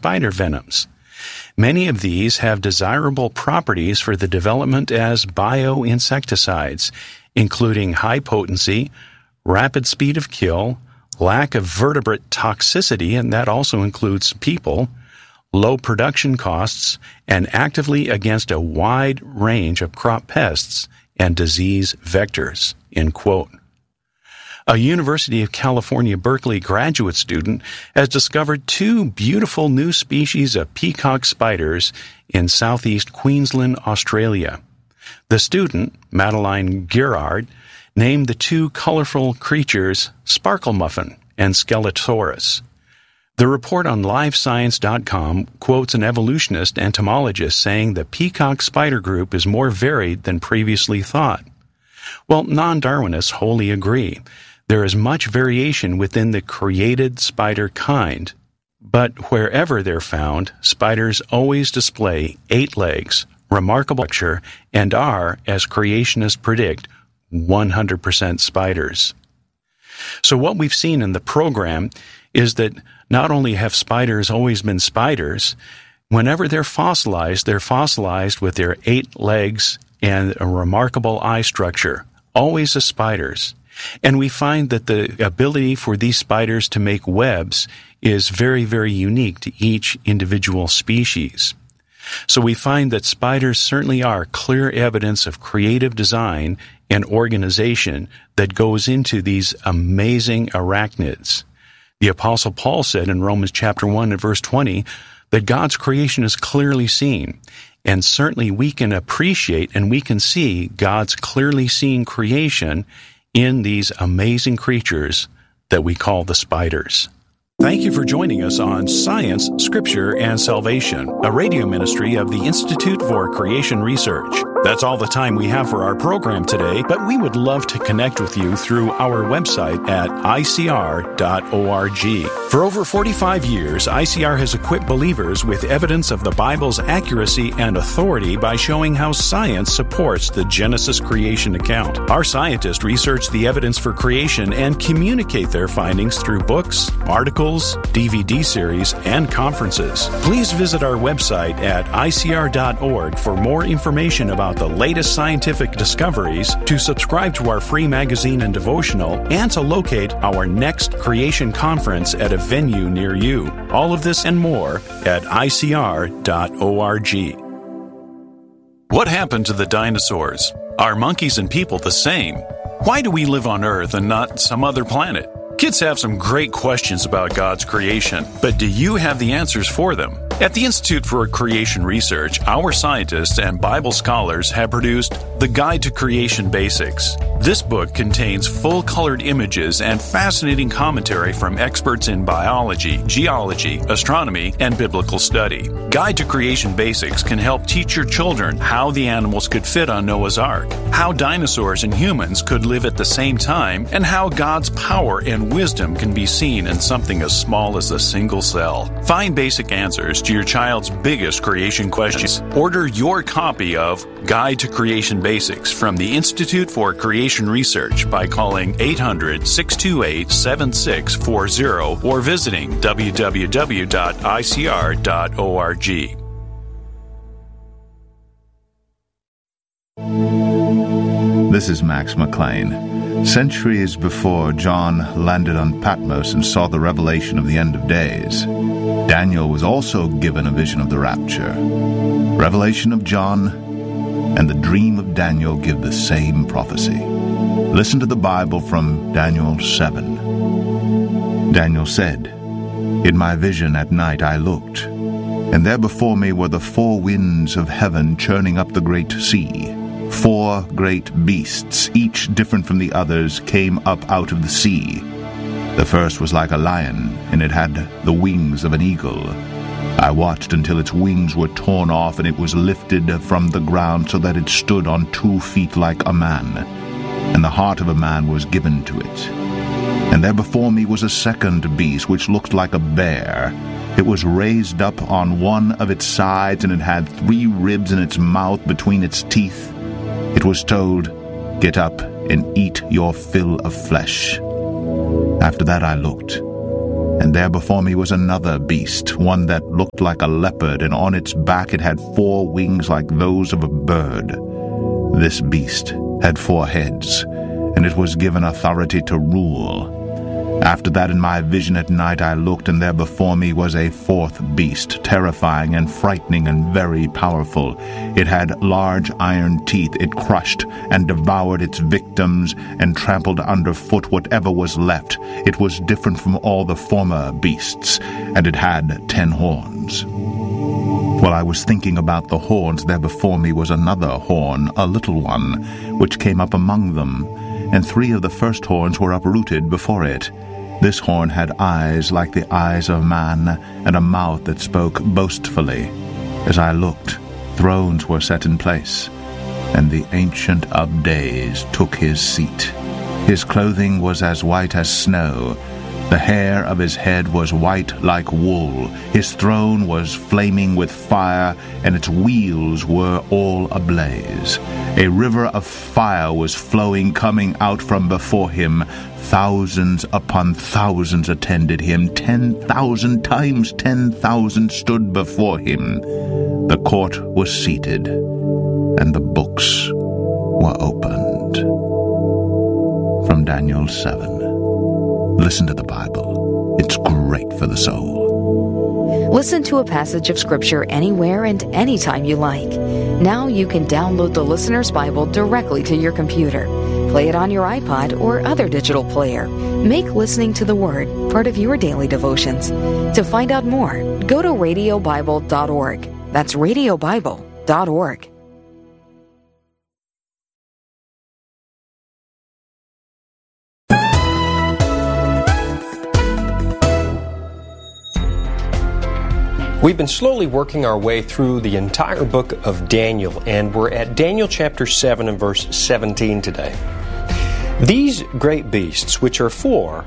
spider venoms. Many of these have desirable properties for the development as bioinsecticides, including high potency, rapid speed of kill, lack of vertebrate toxicity, and that also includes people, low production costs, and actively against a wide range of crop pests and disease vectors." End quote. A University of California, Berkeley graduate student has discovered 2 beautiful new species of peacock spiders in southeast Queensland, Australia. The student, Madeline Girard, named the 2 colorful creatures Sparkle Muffin and Skeletosaurus. The report on LiveScience.com quotes an evolutionist entomologist saying the peacock spider group is more varied than previously thought. Well, non-Darwinists wholly agree. There is much variation within the created spider kind, but wherever they're found, spiders always display 8 legs, remarkable structure, and are, as creationists predict, 100% spiders. So what we've seen in the program is that not only have spiders always been spiders, whenever they're fossilized with their 8 legs and a remarkable eye structure, always as spiders. And we find that the ability for these spiders to make webs is very, very unique to each individual species. So we find that spiders certainly are clear evidence of creative design and organization that goes into these amazing arachnids. The Apostle Paul said in Romans chapter 1 and verse 20 that God's creation is clearly seen. And certainly we can appreciate and we can see God's clearly seen creation in these amazing creatures that we call the spiders. Thank you for joining us on Science, Scripture, and Salvation, a radio ministry of the Institute for Creation Research. That's all the time we have for our program today, but we would love to connect with you through our website at icr.org. For over 45 years, ICR has equipped believers with evidence of the Bible's accuracy and authority by showing how science supports the Genesis creation account. Our scientists research the evidence for creation and communicate their findings through books, articles, DVD series, and conferences. Please visit our website at icr.org for more information about the latest scientific discoveries, to subscribe to our free magazine and devotional, and to locate our next creation conference at a venue near you. All of this and more at icr.org. What happened to the dinosaurs? Are monkeys and people the same? Why do we live on Earth and not some other planet? Kids have some great questions about God's creation, but do you have the answers for them? At the Institute for Creation Research, our scientists and Bible scholars have produced The Guide to Creation Basics. This book contains full-colored images and fascinating commentary from experts in biology, geology, astronomy, and biblical study. Guide to Creation Basics can help teach your children how the animals could fit on Noah's Ark, how dinosaurs and humans could live at the same time, and how God's power and wisdom can be seen in something as small as a single cell. Find basic answers to your child's biggest creation questions. Order your copy of Guide to Creation Basics from the Institute for Creation Research by calling 800-628-7640 or visiting www.icr.org. This is Max McLean. Centuries before John landed on Patmos and saw the revelation of the end of days, Daniel was also given a vision of the rapture. Revelation of John and the dream of Daniel give the same prophecy. Listen to the Bible from Daniel 7. Daniel said, "In my vision at night I looked, and there before me were the 4 winds of heaven churning up the great sea. 4 great beasts, each different from the others, came up out of the sea. The first was like a lion, and it had the wings of an eagle. I watched until its wings were torn off, and it was lifted from the ground so that it stood on 2 feet like a man, and the heart of a man was given to it. And there before me was a second beast, which looked like a bear. It was raised up on one of its sides, and it had 3 ribs in its mouth between its teeth. It was told, 'Get up and eat your fill of flesh.' After that I looked, And there before me was another beast, one that looked like a leopard, and on its back it had 4 wings like those of a bird. This beast had 4 heads, and it was given authority to rule. After that, in my vision at night, I looked, and there before me was a 4th beast, terrifying and frightening and very powerful. It had large iron teeth. It crushed and devoured its victims and trampled underfoot whatever was left. It was different from all the former beasts, and it had 10 horns. While I was thinking about the horns, there before me was another horn, a little one, which came up among them, and 3 of the first horns were uprooted before it. This horn had eyes like the eyes of man, and a mouth that spoke boastfully. As I looked, thrones were set in place, and the Ancient of Days took his seat. His clothing was as white as snow. The hair of his head was white like wool. His throne was flaming with fire, and its wheels were all ablaze. A river of fire was flowing, coming out from before him. Thousands upon thousands attended him. 10,000 times 10,000 stood before him. The court was seated, and the books were opened. From Daniel 7. Listen to the Bible. It's great for the soul. Listen to a passage of Scripture anywhere and anytime you like. Now you can download the Listener's Bible directly to your computer. Play it on your iPod or other digital player. Make listening to the Word part of your daily devotions. To find out more, go to radiobible.org. That's radiobible.org. We've been slowly working our way through the entire book of Daniel, and we're at Daniel chapter 7 and verse 17 today. These great beasts, which are 4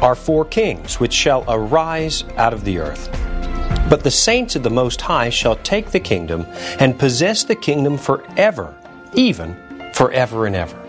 kings, which shall arise out of the earth. But the saints of the Most High shall take the kingdom and possess the kingdom forever, even forever and ever.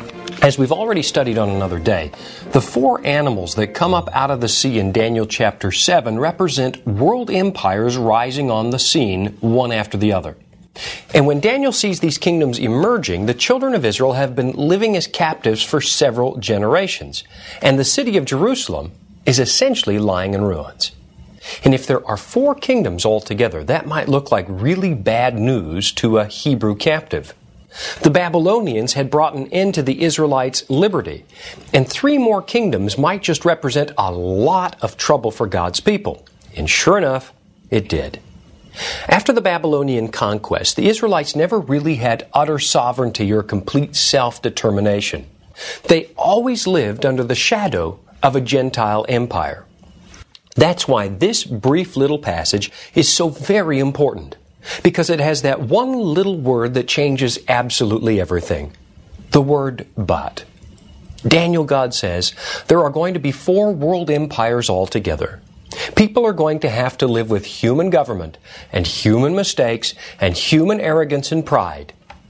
As we've already studied on another day, the 4 animals that come up out of the sea in Daniel chapter 7 represent world empires rising on the scene one after the other. And when Daniel sees these kingdoms emerging, the children of Israel have been living as captives for several generations, and the city of Jerusalem is essentially lying in ruins. And if there are 4 kingdoms altogether, that might look like really bad news to a Hebrew captive. The Babylonians had brought an end to the Israelites' liberty, and 3 more kingdoms might just represent a lot of trouble for God's people. And sure enough, it did. After the Babylonian conquest, the Israelites never really had utter sovereignty or complete self-determination. They always lived under the shadow of a Gentile empire. That's why this brief little passage is so very important, because it has that one little word that changes absolutely everything. The word but. Daniel, God says, there are going to be 4 world empires altogether. People are going to have to live with human government and human mistakes and human arrogance and pride.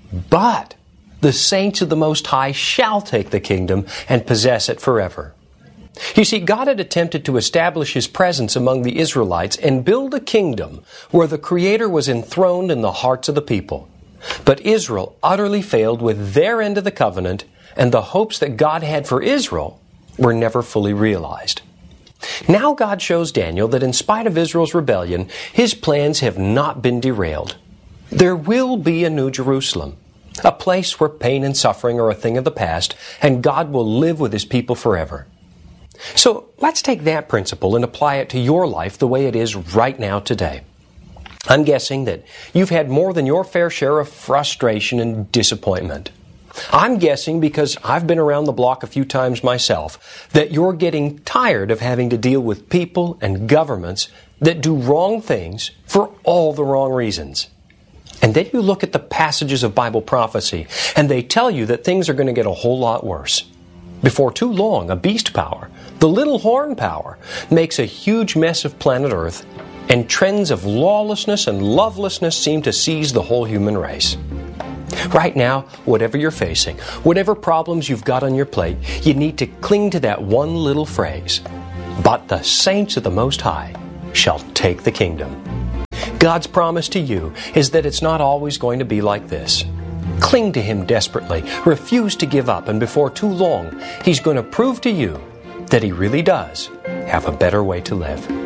But the saints of the Most High shall take the kingdom and possess it forever. You see, God had attempted to establish His presence among the Israelites and build a kingdom where the Creator was enthroned in the hearts of the people. But Israel utterly failed with their end of the covenant, and the hopes that God had for Israel were never fully realized. Now God shows Daniel that in spite of Israel's rebellion, His plans have not been derailed. There will be a new Jerusalem, a place where pain and suffering are a thing of the past, and God will live with His people forever. So let's take that principle and apply it to your life the way it is right now today. I'm guessing that you've had more than your fair share of frustration and disappointment. I'm guessing, because I've been around the block a few times myself, that you're getting tired of having to deal with people and governments that do wrong things for all the wrong reasons. And then you look at the passages of Bible prophecy, and they tell you that things are going to get a whole lot worse. Before too long, a beast power, the little horn power, makes a huge mess of planet Earth, and trends of lawlessness and lovelessness seem to seize the whole human race. Right now, whatever you're facing, whatever problems you've got on your plate, you need to cling to that one little phrase. but the saints of the Most High shall take the kingdom. God's promise to you is that it's not always going to be like this. Cling to Him desperately, refuse to give up, and before too long, He's going to prove to you that He really does have a better way to live.